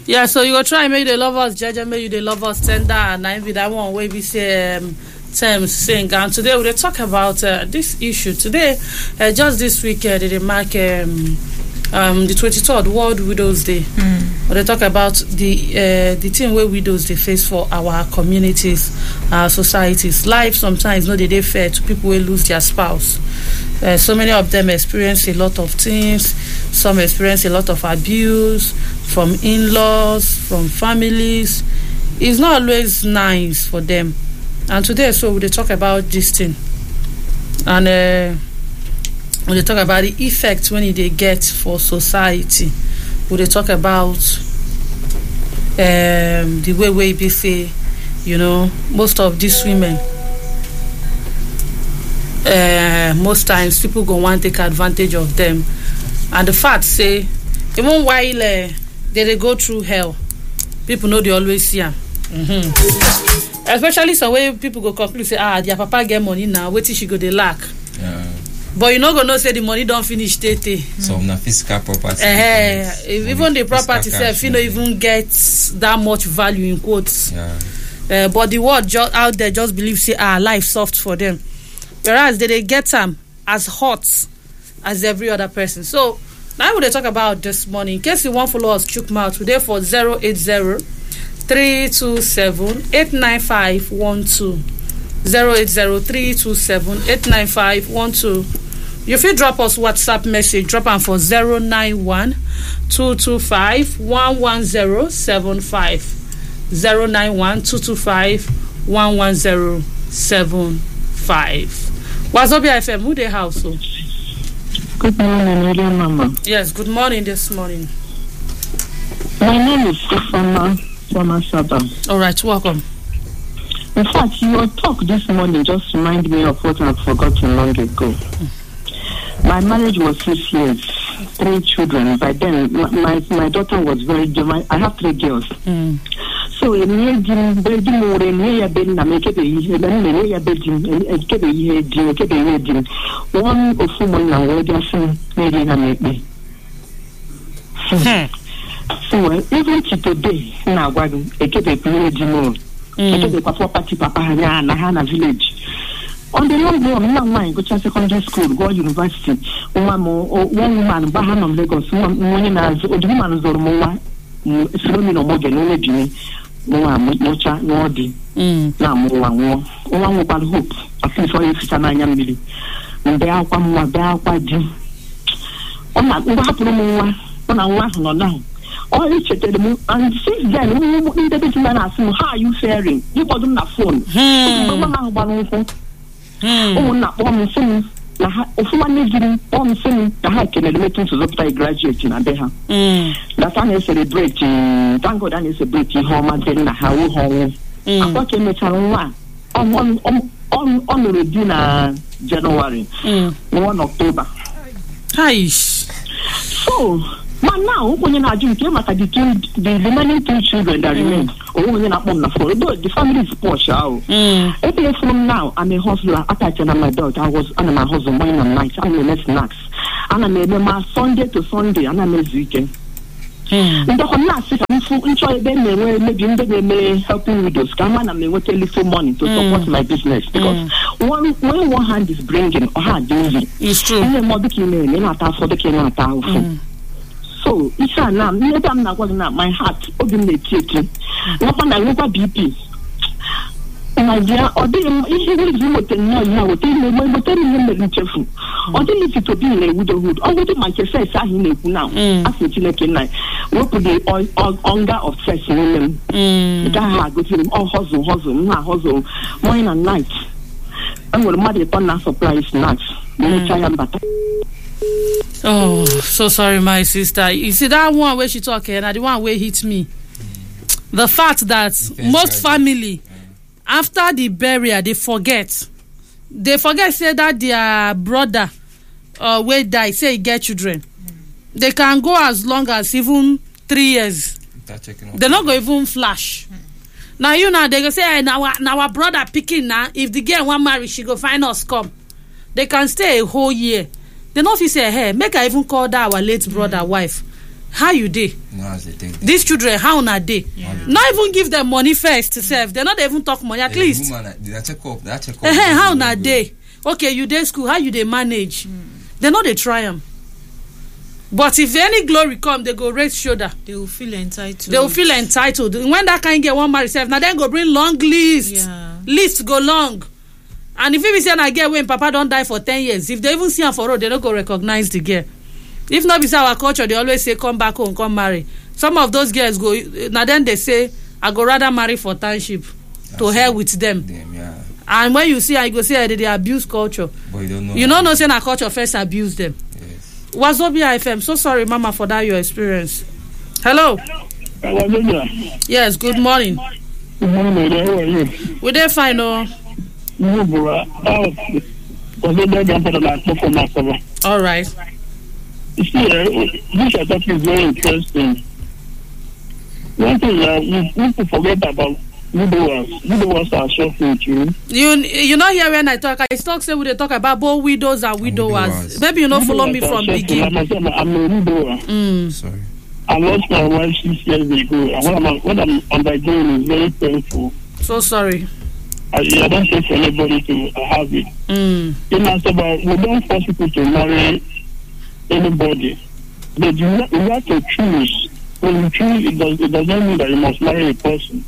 Yeah, so you go try make the love us judge and make you the love us tender, and I be that one way we say terms sing. And today we will talk about this issue. Today, just this week, they mark the 23rd World Widows Day. They talk about the thing where widows they face for our communities, our societies. Life sometimes no they fair to people who lose their spouse. So many of them experience a lot of things. Some experience a lot of abuse from in-laws, from families. It's not always nice for them. And today, so we talk about this thing, and we talk about the effects when they get for society. We talk about the way we say, you know, most of these women, most times people go want to take advantage of them, and the fact say even while they go through hell, people know they always see them. Especially some way people go conclude say their papa get money now, wait till she go they lack. But you not gonna know say the money don't finish tete. So na physical property. Even the property itself, you know, even get that much value in quotes. But the world out there just believe say life soft for them, whereas they get them as hot as every other person. So now we talk about this morning. In case you want follow us, chook mouth today for 080-327-89512. 080-327-89512. You feel drop us WhatsApp message, drop them for 091-225-11075. 091-225-11075. Wazobia FM, who the house? Good morning, Mama. Yes, good morning this morning. My name is Stefana Saba. All right, welcome. In fact, your talk this morning just reminded me of what I've forgotten long ago. My marriage was 6 years, 3 children. By then, my daughter was very young. I have 3 girls. So, one so even to today, now what Papa Hana village. On the long way of mine, go to secondary school, go university. One woman, Bahanam Lagos, one woman as old woman Zormoa, Slomino Morgan, Mocha, Nordi, Namu, one about hope, a few for if Sanayam Billy. And they are one more bad Jim. On that, what happened on a one now. All each and since then, we the man asked him, how are you faring? You got on the phone. Oh, not one thing. If one is in one thing, the high can admit to the graduate in Abeha. That's an celebrate. Thank God, and celebrating home and then how home. I got a metal one on the dinner January, 1 October. Hi. So, but now, when you are doing the remaining 2 children that remain, or when you are on the phone, the family is poor. Every from now, I'm a hustler. Attached to my daughter, I was under my husband morning and night. I'm a snacks, and I made my Sunday to Sunday, and I'm a weekend. And the whole last I'm enjoy them, maybe they may helping widows. Come on, I may want a little money to support my business because when one hand is bringing or hard using, it's true. And more the for the so, it's now, maybe I'm not going my heart, open the chicken. What I look at BP. My dear, or they would know now, they will tell me careful. Or they need to be in a widowhood. Or what my case says, I now. After you night. What could the hunger of sex in them? That go to them all hustle, morning and night. I'm going to marry upon supply snacks. Oh, so sorry, my sister. You see that one where she talking, and the one where hit me. The fact that most family, after the burial, they forget say that their brother where die say he get children. They can go as long as even 3 years. They're not going to even flash. Now you know they go say, hey, now our brother picking now. If the girl want marry, she go find us come. They can stay a whole year. They know if you say, hey, make I even call that our late brother wife. how you dey? These children, how una dey? Not even give them money first to serve. They not even talk money. At least. How una dey? Okay, you dey school. How you dey manage? They know they try them. But if any glory come, they go raise shoulder. They will feel entitled. When that kind get one marry self, now then go bring long list. Yeah. List go long. And if we say I get when Papa don't die for 10 years, if they even see him for road, they don't go recognize the girl. If not beside our culture, they always say come back home, come marry. Some of those girls go now then they say I go rather marry for township. To hell with them. Yeah. And when you see I go say they abuse culture. But you don't know. You know say na culture first abuse them. Yes. Wazobia FM, so sorry mama for that your experience. Hello. Yes, good morning. Good morning, how are you? We dey fine, oh. All right. You see, this topic is very interesting. One thing we need to forget about widowers. Widowers are suffering too. You not hear when I talk. I say we dey talk about both widows and widowers. Maybe you not follow me from beginning. I'm a widower. Sorry. I lost my wife 6 years ago, and what I'm undergoing is very painful. So sorry. I don't think for anybody to have it. We don't force people to marry anybody. But you have to choose. When you choose, it doesn't mean that you must marry a person.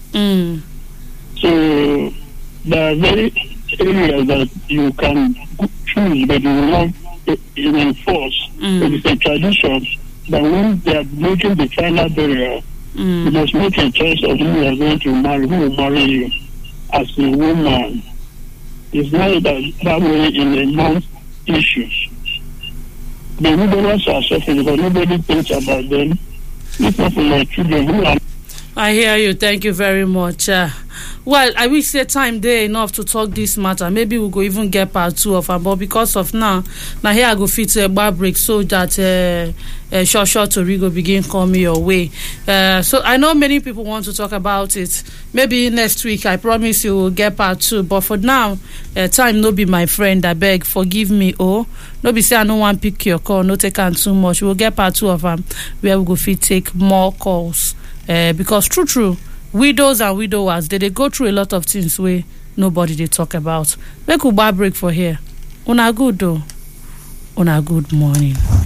So there are very areas that you can choose, but you will not enforce. It is a tradition that when they are making the final barrier, you must make a choice of who you are going to marry, who will marry you as a woman. It's not that way in a man's issues. The widowers are suffering because nobody thinks about them. It's not for my children who are. I hear you. Thank you very much. Well, I wish the time there enough to talk this matter. Maybe we'll go even get part 2 of it. But because of now here I go fit a bar break so that short Tori go begin coming your way. So I know many people want to talk about it. Maybe next week I promise you will get part 2. But for now, time no be my friend. I beg, forgive me. Oh, no be say I no want pick your call. No take on too much. We'll get part 2 of them where we go fit take more calls. Because true, widows and widowers, they go through a lot of things where nobody they talk about. Make a bar break for here. Una good though. Una good morning.